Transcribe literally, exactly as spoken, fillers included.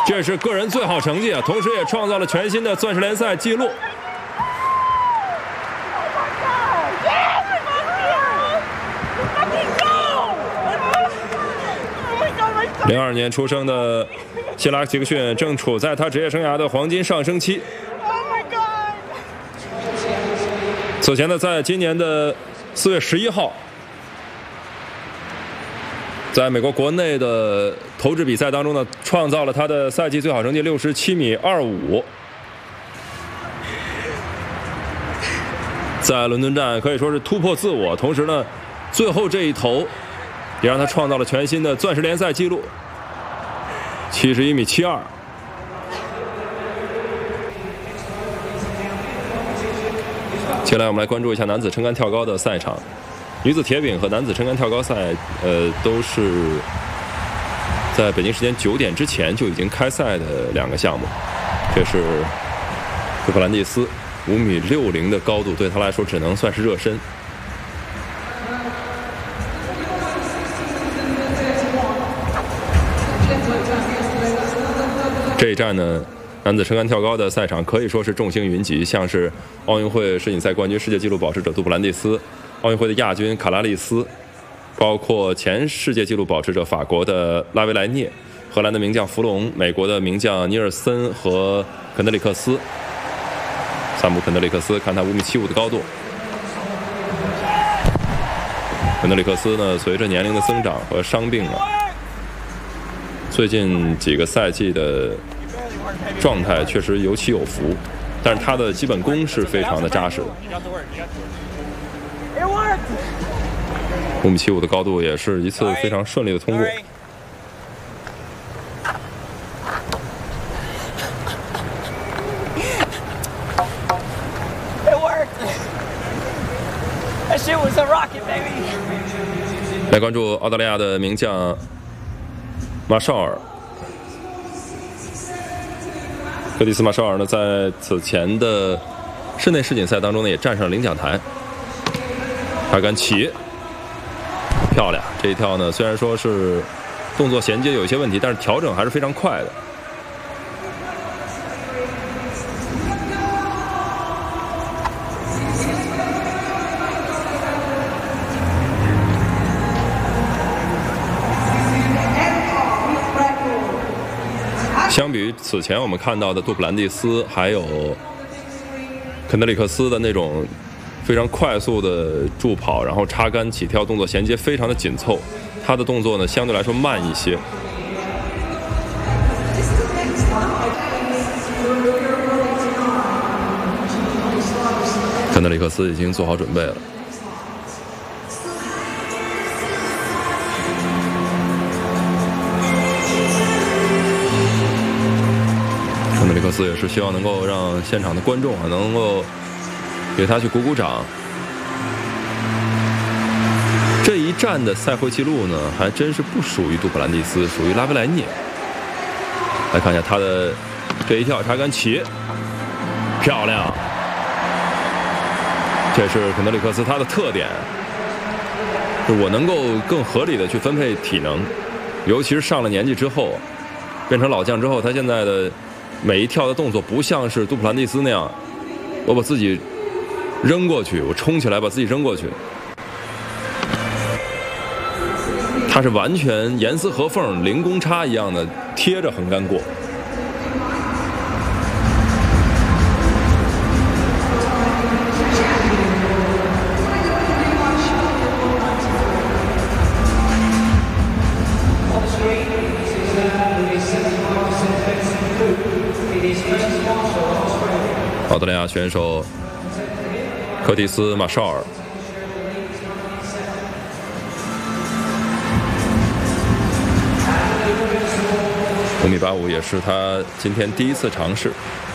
这是个人最好成绩啊，同时也创造了全新的钻石联赛纪录。零二年出生的希拉克杰克逊正处在他职业生涯的黄金上升期。此前呢，在今年的四月十一号，在美国国内的投掷比赛当中呢，创造了他的赛季最好成绩六十七米二五。在伦敦站可以说是突破自我，同时呢，最后这一投也让他创造了全新的钻石联赛纪录，七十一米七二。接下来我们来关注一下男子撑杆跳高的赛场。女子铁饼和男子撑杆跳高赛，呃，都是在北京时间九点之前就已经开赛的两个项目。这是杜普兰蒂斯五米六零的高度，对他来说只能算是热身。这一站呢，男子撑杆跳高的赛场可以说是众星云集，像是奥运会世锦赛冠军、世界纪录保持者杜普兰蒂斯。奥运会的亚军卡拉利斯，包括前世界纪录保持者法国的拉维莱涅、荷兰的名将弗隆、美国的名将尼尔森和肯德里克斯。萨姆肯德里克斯，看他五米七五的高度。肯德里克斯呢，随着年龄的增长和伤病啊，最近几个赛季的状态确实有起有伏，但是他的基本功是非常的扎实的。五米七五的高度也是一次非常顺利的通过。来关注澳大利亚的名将马绍尔。柯蒂斯·马绍尔呢，在此前的室内世锦赛当中呢，也站上了领奖台。他敢起，漂亮！这一跳呢，虽然说是动作衔接有一些问题，但是调整还是非常快的。相比于此前我们看到的杜普兰蒂斯还有肯德里克斯的那种非常快速的助跑，然后插杆起跳，动作衔接非常的紧凑，他的动作呢相对来说慢一些。肯德里克斯已经做好准备了。肯德里克斯也是希望能够让现场的观众啊能够给他去鼓鼓掌。这一站的赛会记录呢，还真是不属于杜普兰蒂斯，属于拉维莱涅。来看一下他的这一跳插杆起，漂亮！这是肯德里克斯他的特点，我能够更合理的去分配体能，尤其是上了年纪之后，变成老将之后，他现在的每一跳的动作不像是杜普兰蒂斯那样，我把自己扔过去，我冲起来把自己扔过去，他是完全严丝合缝、零公差一样的贴着横杆过。澳大利亚选手柯蒂斯·马绍尔，五米八五也是他今天第一次尝试。